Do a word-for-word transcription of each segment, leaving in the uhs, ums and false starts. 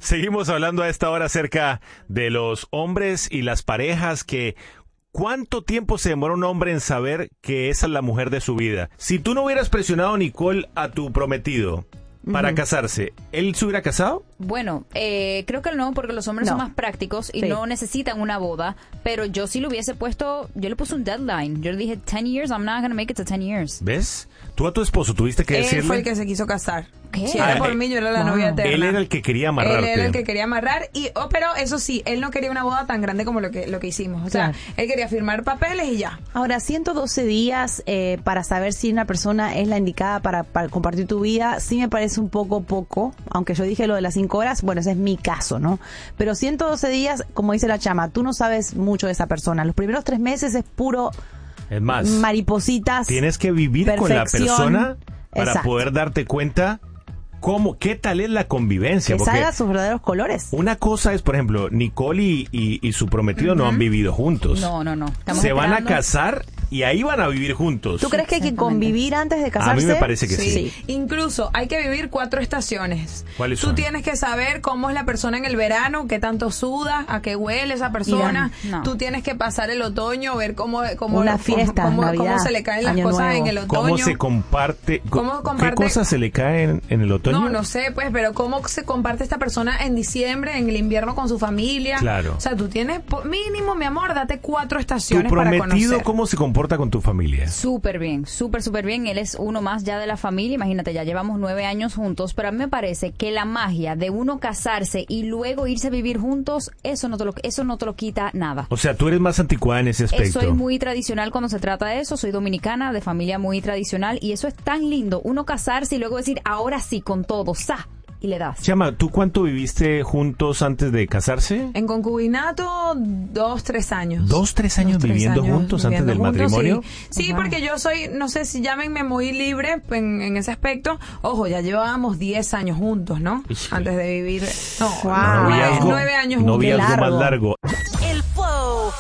Seguimos hablando a esta hora acerca de los hombres y las parejas que... ¿Cuánto tiempo se demora un hombre en saber que esa es la mujer de su vida? Si tú no hubieras presionado, Nicole, a tu prometido para uh-huh. casarse, ¿él se hubiera casado? Bueno, eh, creo que no, porque los hombres No. son más prácticos y Sí. no necesitan una boda, pero yo sí lo hubiese puesto, yo le puse un deadline. Yo le dije, ten years, I'm not gonna make it to ten years. ¿Ves? Tú a tu esposo tuviste que Él decirle... fue el que se quiso casar. ¿Qué? Si era Ah, por eh, mí, yo era la wow. novia eterna. Él era el que quería amarrarte. Él era el que quería amarrar, y oh, pero eso sí, él no quería una boda tan grande como lo que lo que hicimos. O sea, Claro. él quería firmar papeles y ya. Ahora, ciento doce días eh, para saber si una persona es la indicada para, para compartir tu vida, sí me parece un poco poco, aunque yo dije lo de las cinco horas, bueno, ese es mi caso, ¿no? Pero ciento doce días, como dice la chama, tú no sabes mucho de esa persona. Los primeros tres meses es puro Es más, maripositas. tienes que vivir con la perfección. persona para Exacto. poder darte cuenta cómo, qué tal es la convivencia. Que Porque salga sus verdaderos colores. una cosa es, por ejemplo, Nicole y, y, y su prometido no han vivido juntos. No, no, no. Estamos Se van a esperando. casar y ahí van a vivir juntos. ¿Tú crees que hay que Exactamente. convivir antes de A casarse? mí me parece que sí. Sí. Incluso hay que vivir cuatro estaciones. ¿Cuáles Tú son? tienes que saber cómo es la persona en el verano, qué tanto suda, a qué huele esa persona. Irán, no. Tú tienes que pasar el otoño, ver cómo cómo, Una cómo- fiesta, cómo, Navidad, cómo se le caen las Año cosas Nuevo. en el otoño. ¿Cómo se comparte? ¿Cómo comparte? ¿Qué cosas se le caen en el otoño? No, no sé, pues, pero cómo se comparte esta persona en diciembre, en el invierno con su familia. Claro. O sea, tú tienes, po- mínimo, mi amor, date cuatro ¿Tu estaciones para prometido conocer. cómo se comporta con tu familia? Súper bien, súper, súper bien. Él es uno más ya de la familia. Imagínate, ya llevamos nueve años juntos. Pero a mí me parece que la magia de uno casarse y luego irse a vivir juntos, eso no te lo, eso no te lo quita nada. O sea, tú eres más anticuada en ese Eh, aspecto. Soy muy tradicional cuando se trata de eso. Soy dominicana, de familia muy tradicional. Y eso es tan lindo. Uno casarse y luego decir, ahora sí, con todo, ¡sa! Y le das. Chama, ¿tú cuánto viviste juntos antes de casarse? En concubinato, dos, tres años. ¿Dos, tres años Dos, tres viviendo años juntos antes viviendo del juntos, matrimonio? Sí, sí, Wow. porque yo soy, no sé si llámenme muy libre en, en ese aspecto. Ojo, ya llevábamos diez años juntos, ¿no? Híjole. Antes de vivir. No, Wow. nueve, Noviazgo- nueve años juntos. Noviazgo Qué más largo. largo. El Flow.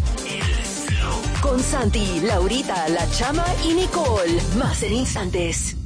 Con Santi, Laurita, La Chama y Nicole. Más en instantes.